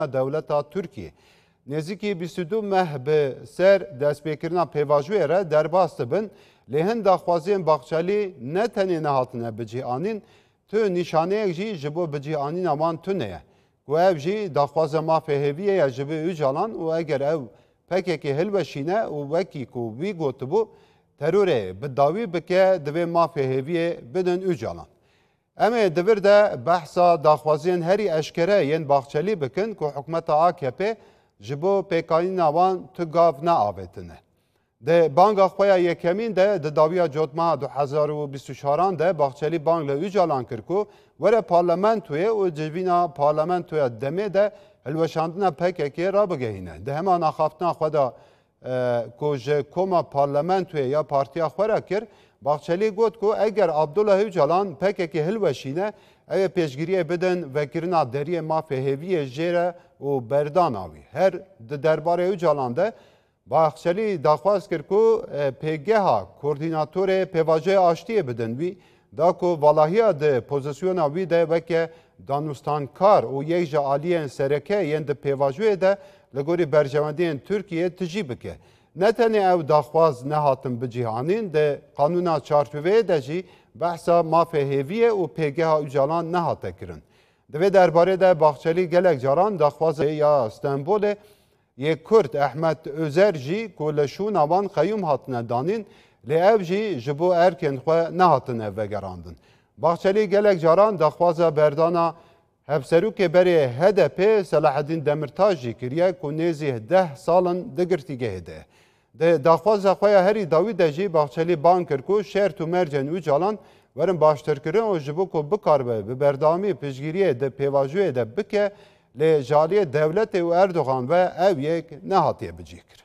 دولتا ترکیه نزدیکی 22 ماه به سر دستپێکردنا پێواژوێ re derbas dibin lê hin daxwaziyên Baxçelî ne tenê nehatine bicîhanîn tu nîşaneyek jî ji bo bicîhanîna wan tune ye ku ev jî daxwaza mafê hêviyê ye ji vê Öcalan û eger ev pekekê hilweşîne û wekî ku wî gotibû terorê bi dawî bike divê mafê hêviyê bidin Öcalan. Em ê divir de behsa daxwaziyên herî eşkere yên Baxçelî bikin ku hikûmeta AKP ji bo pêkanîna wan tu gav neavêtine. Di banga xwe ya yekemîn de di dawiya cotmeha 2024 de Baxçelî bang li Öcalan kir ku were parlamentoyê û civîna parlamentoya demê de hilweşandina PKK'yê rabigehîne. Di hema naxaftina xwe da ku ji koma parlamentoyê ya partiya xwe re kir, Baxçelî got ku eger Abdullah Öcalan PKK hilweşîne ew ê pêşgiriyê bidin vekirina deriyê mafê hêviyê jê re û berdana wî. Her di derbarê Öcalan de Baxçelî daxwaz kir ku pêgeha koordînatorê pêvajoya aştiyê bidin wî da ku valahiya di pozisyona wî de weke danûstankar û yek ji aliyên sereke yên di pêvajoyê de li gorî berjewendiyên Tirkiyeyê tijî bike. Ne tenê ew daxwaz nehatin bicîhanîn de qanûna çarçoveyê de jî behsa mafê hêviyê û pêgeha Öcalan nehate kirin. Di vê derbarê de Baxçelî gelek caran daxwazê ya Stenbolê yê Kurd Ehmed Özer jî ku li şûna wan qeyûm hatine danîn lê ev jî ji bo erkên xwe nehatine vegerandin. Baxçelî gelek caran daxwaza berdana hevserûkê berê HDP Selaheddîn Demirtaş jî kiriye ku nêzî 10 salin di girtîgehê de. Di daxwaza xwe ya herî dawî de jî Baxçelî bang kir ku şert û mercên Öcalan werin baştirkirin û ji bo ku bikarbe bi berdamî piştgiriyê di pêvajoyê de bike lê ji aliyê dewletê û Erdogan ve ev yek nehatiye bicîkirin.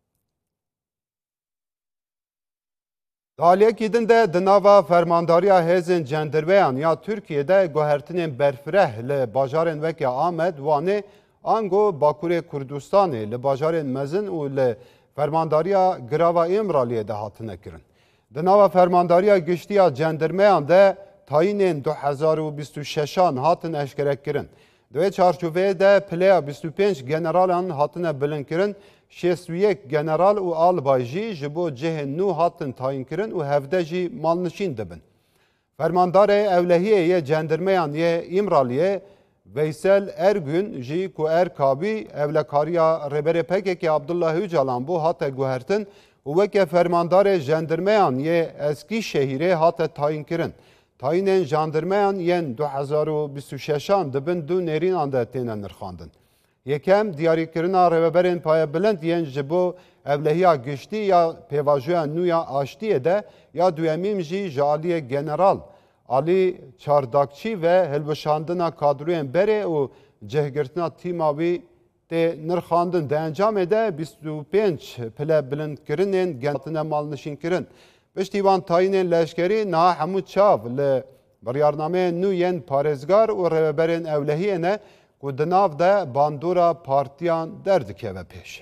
Di aliyekî din de di nava fermandariya hêzên cendirweyan ya Tirkiyeyê guhertinên berfireh li bajarên weke Amed, Wanê, Ango, Bakurê Kurdistanê li bajarên mezin û li fermandariya Girava Îmraliyê de hatine kirin. Di nava fermandariya giştiya cendirmeyan de tayînên 2026 hatin eşkerekirin. Di vê çarçoveyê de pileya 25 generalan hatine bilindkirin, 61 general û albay jî ji bo cihên nû hatin tayinkirin û hevde jî malnişîn dibin. Fermandarê Ewlehiyê yê cendirmeyan yê Îmraliyê Veysel Ergün jî ku Erkabî evlekariya rêberê PKK Abdullah Öcalan bû hate guhertin û weke fermandarê cendirmeyan yê Eskîşehîrê hate tayinkirin. Tayînên jandarmeyan yên 2026 dibin du nêrînan de têne nirxandin. Yekem diyarîkirina rêveberên payebilind yên ji bo evlehiya giştî ya pêvajoya nû ya aştiyê de ya duyemîn jî ji aliyê General Ali Çardakçî ve hilweşandina kadroyên berê û cihgirtina tîma wî tê nirxandin. Di encamê de 25 pile bilindkirinên genatine malnişînkirin. Piştî wan tayînên leşkerî niha hemû çav li biryarnameyên nû yên parêzgar û rêveberên ewlehiyê ne ku di nav de bandora partiyan derdikeve pêş.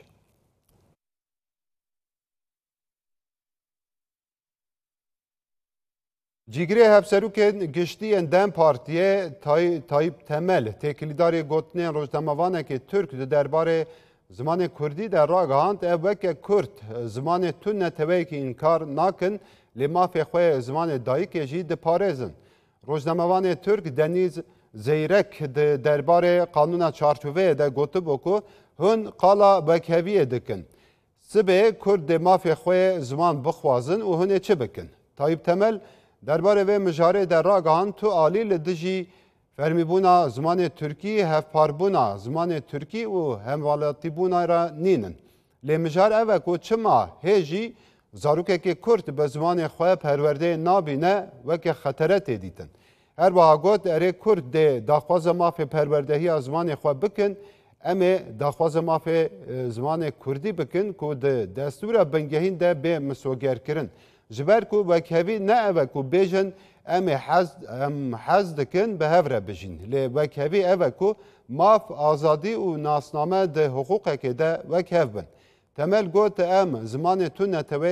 Cîgirê hevserûkên giştiyên Dem Partiyê Tayyip Temel têkilîdarê gotinên rojnamevanekê Türk di derbarê zimanê Kurdî de ragihand ev weke Kurd zimanê tune neteweyekî înkar nakin lê mafê xwe zimanê dayîkê jî diparêzin. Rojnamevanê Türk Deniz Zeyrek di derbarê qanûna çarçoveyê de gotibû ku hûn qala wekheviyê dikin. Sibê Kurd dê mafê xwe ziman bixwazin û hûn ê çi bikin? Tayyip Temel derbarê vê mijarê de ragihand tu alî li dijî fermîbûna zimanê Tirkî, hevparbûna zimanê Tirkî û hemwelatîbûna re nînin. Lê mijar ev e ku çima hê jî zarokekê Kurd bi zimanê xwe perwerdeyê nabîne weke xetere tê dîtin. Her wiha got erê Kurd dê daxwaza mafê perwerdehiya zimanê xwe bikin, em ê daxwaza mafê zimanê Kurdî bikin ku di destûra bingehîn de bê misogerkirin. Ji ber ku wekhevî ne ev e ku bêjin em hez dikin bi hev re bijîn. Lê wekhevî ev e ku maf, azadî û nasname di hiqûqekê de wekhev bin. Temel got em zimanê tune